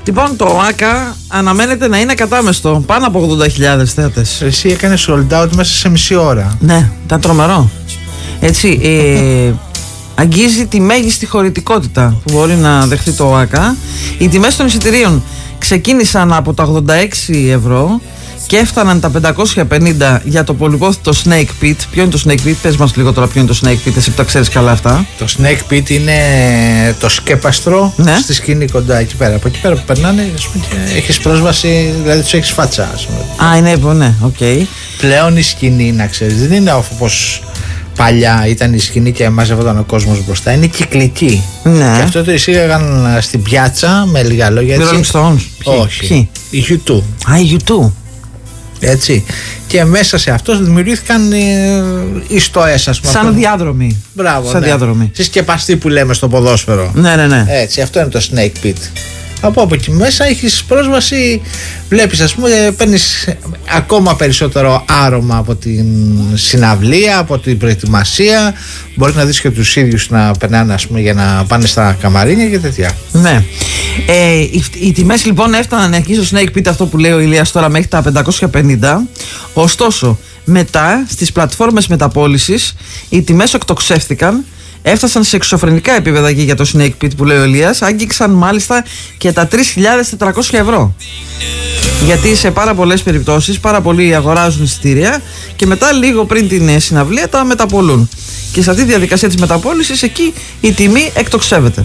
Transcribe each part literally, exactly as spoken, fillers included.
Λοιπόν, το ΆΚΑ αναμένεται να είναι κατάμεστο. Πάνω από ογδόντα χιλιάδες θέατες. Εσύ έκανε sold out μέσα σε μισή ώρα. Ναι, ήταν τρομερό. Έτσι, ε, αγγίζει τη μέγιστη χωρητικότητα που μπορεί να δεχτεί το ΆΚΑ. Οι τιμές των εισιτηρίων ξεκίνησαν από τα ογδόντα έξι ευρώ και έφταναν τα πεντακόσια πενήντα για το πολυπόθητο Snake Pit. Ποιο είναι το Snake Pit? Πες μας λίγο τώρα ποιο είναι το Snake Pit, εσύ που τα ξέρεις καλά αυτά. Το Snake Pit είναι το σκέπαστρο, ναι, στη σκηνή κοντά εκεί πέρα. Από εκεί πέρα που περνάνε, ας πούμε, και έχεις πρόσβαση, δηλαδή τους έχεις φάτσα, ας πούμε. Α, είναι, ναι, οκ. Okay. Πλέον η σκηνή, να ξέρεις, δεν είναι όπως παλιά ήταν η σκηνή και μάζευόταν ο κόσμος μπροστά. Είναι κυκλική. Ναι. Και αυτό το εισήγαγαν στην πιάτσα με λίγα λόγια. Οι Rolling Stones. Όχι. Η γιου τού. Α, η γιου τού. Έτσι. Και μέσα σε αυτό δημιουργήθηκαν ε, ιστοές, ας πούμε. Σαν αυτό. διάδρομοι. Μπράβο. Σαν ναι. διάδρομοι. Συσκεπαστή που λέμε στο ποδόσφαιρο. Ναι, ναι, ναι. Έτσι, αυτό είναι το Snake Pit. Από από εκεί μέσα έχεις πρόσβαση, βλέπεις, ας πούμε, παίρνεις ακόμα περισσότερο άρωμα από την συναυλία, από την προετοιμασία. Μπορείς να δεις και τους ίδιους να περνάνε, ας πούμε, για να πάνε στα καμαρίνια και τέτοια. Ναι. Ε, οι, οι τιμές λοιπόν έφταναν εκεί στο Snake Pit, αυτό που λέει ο Ηλίας τώρα, μέχρι τα πεντακόσια πενήντα. Ωστόσο, μετά στις πλατφόρμες μεταπώλησης οι τιμές εκτοξεύτηκαν. Έφτασαν σε εξωφρενικά επίπεδα εκεί για το Snake Pit που λέει ο Ηλίας. Άγγιξαν μάλιστα και τα τρεις χιλιάδες τετρακόσια ευρώ. Γιατί σε πάρα πολλές περιπτώσεις πάρα πολλοί αγοράζουν εισιτήρια και μετά λίγο πριν την συναυλία τα μεταπολούν. Και σε αυτή τη διαδικασία της μεταπώλησης εκεί η τιμή εκτοξεύεται.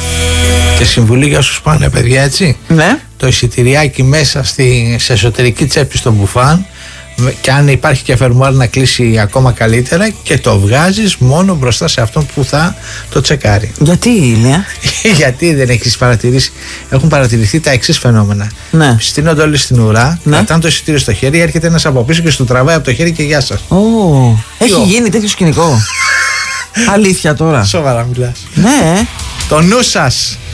Και συμβουλή για όσους πάνε, παιδιά, έτσι. Ναι. Το εισιτηριάκι μέσα στη, σε εσωτερική τσέπη στο μπουφάν, και αν υπάρχει και φερμουάρ να κλείσει ακόμα καλύτερα, και το βγάζεις μόνο μπροστά σε αυτόν που θα το τσεκάρει. Γιατί, Ηλία? Γιατί δεν έχεις παρατηρήσει? Έχουν παρατηρηθεί τα εξής φαινόμενα. Ναι. Στείνονται όλοι στην ουρά, ναι, κρατάνε το εισιτήριο στο χέρι, έρχεται ένας από πίσω και στο τραβάει από το χέρι και γεια σας. Oh, έχει γίνει τέτοιο σκηνικό? Αλήθεια τώρα? Σοβαρά μιλάς? Ναι. Το νου σας.